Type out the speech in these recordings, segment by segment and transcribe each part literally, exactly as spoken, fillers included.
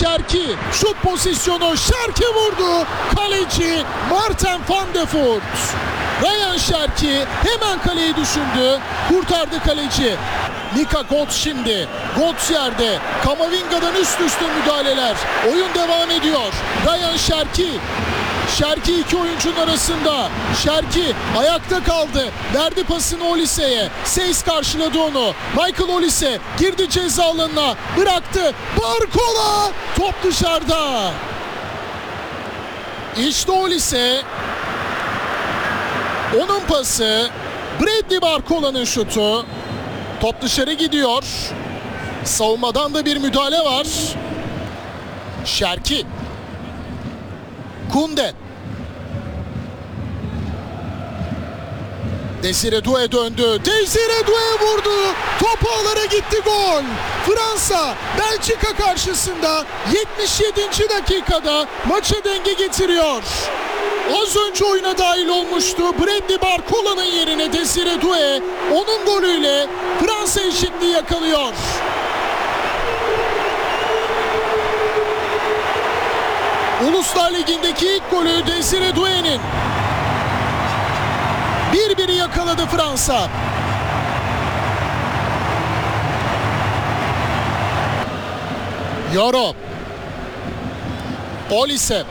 Şerki şut pozisyonu, Şerki vurdu. Kaleci Marten van de Voort. Ryan Şerki hemen kaleyi düşündü. Kurtardı kaleci. Mika Götze şimdi. Götze yerde. Kamavinga'dan üst üste müdahaleler. Oyun devam ediyor. Ryan Şerki. Şerki iki oyuncunun arasında. Şerki ayakta kaldı. Verdi pasını Olise'ye. Seys karşıladı onu. Michael Olise girdi ceza alanına. Bıraktı. Barcola. Top dışarıda. İşte Olise. Onun pası. Bradley Barcola'nın şutu. Top dışarı gidiyor. Savunmadan da bir müdahale var. Şerki. Kunde. Desire Doué döndü. Desire Doué vurdu. Top ağlara gitti, gol. Fransa Belçika karşısında yetmiş yedinci dakikada maça denge getiriyor. Az önce oyuna dahil olmuştu. Bradley Barcola'nın yerine Desire Doué onun golüyle Fransa eşitliği yakalıyor. Uluslar Ligi'ndeki ilk golü Desire Doué'nin. bir biri yakaladı Fransa. Yoro. Olise.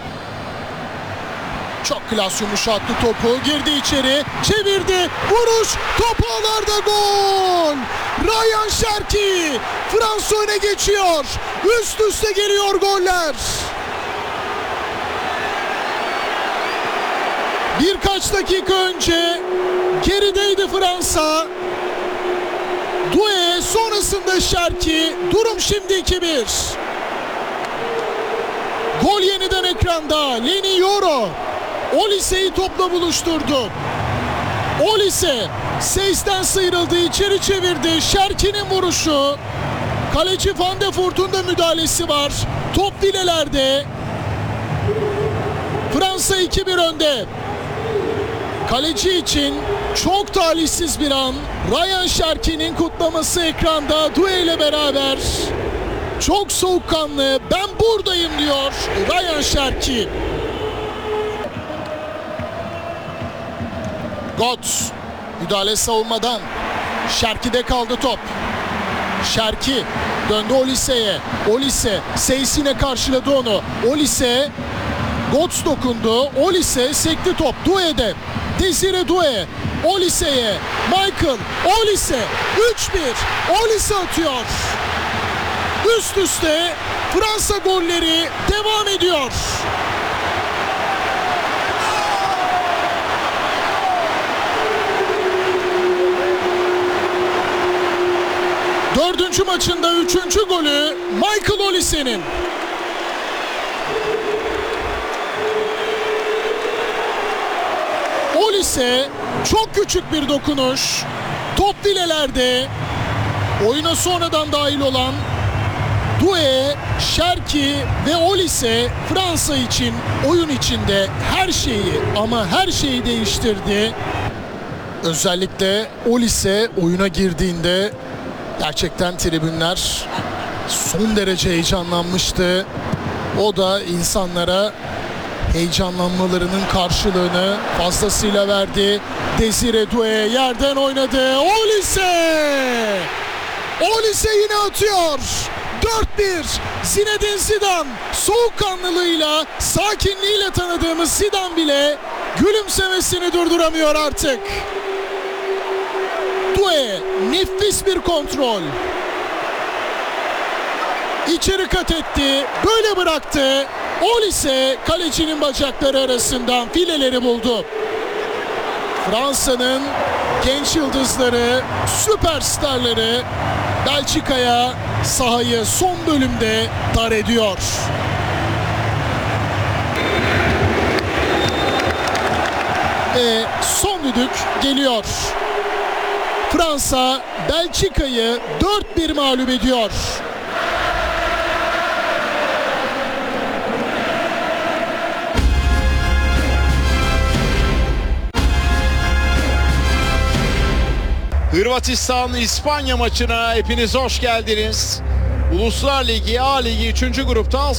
Çok klas yumuşattı topu. Girdi içeri. Çevirdi. Vuruş. Top ağlarda, gol. Ryan Şerki. Fransa öne geçiyor. Üst üste geliyor goller. Birkaç dakika önce gerideydi Fransa. Doué sonrasında Şerki. Durum şimdi iki bir. Gol yeniden ekranda. Leny Yoro. Olise'yi topla buluşturdu. Olise Seys'ten sıyrıldı, içeri çevirdi. Şerki'nin vuruşu. Kaleci Van de Voort'un da müdahalesi var. Top filelerde. Fransa iki bir önde. Kaleci için çok talihsiz bir an. Ryan Şerki'nin kutlaması ekranda Doué ile beraber. Çok soğukkanlı, ben buradayım diyor Ryan Şerki. Götze müdahale savunmadan. Şerki'de kaldı top. Şerki döndü Olise'ye. Olise Seys yine karşıladı onu. Olise, Götze dokundu. Olise sekti top. Doué'de. Desire Doué. Olise'ye. Michael Olise. üç bir. Olise atıyor. Üst üste Fransa golleri devam ediyor. Dördüncü maçında üçüncü golü Michael Olise'nin. Olise çok küçük bir dokunuş. Top filelerde. Oyuna sonradan dahil olan Doué, Şerki ve Olise Fransa için oyun içinde her şeyi ama her şeyi değiştirdi. Özellikle Olise oyuna girdiğinde gerçekten tribünler son derece heyecanlanmıştı. O da insanlara heyecanlanmalarının karşılığını fazlasıyla verdi. Desire Doué yerden oynadı. Olise! Olise yine atıyor. dört bir. Zinedine Zidane soğukkanlılığıyla, sakinliğiyle tanıdığımız Zidane bile gülümsemesini durduramıyor artık. Doué nefis bir kontrol. İçeri kat etti. Böyle bıraktı. Olise kalecinin bacakları arasından fileleri buldu. Fransa'nın genç yıldızları, süperstarları Belçika'ya sahayı son bölümde dar ediyor. Ve son düdük geliyor. Fransa Belçika'yı dört bir mağlup ediyor. Hırvatistan-İspanya maçına hepiniz hoş geldiniz. Uluslar Ligi A Ligi üçüncü grupta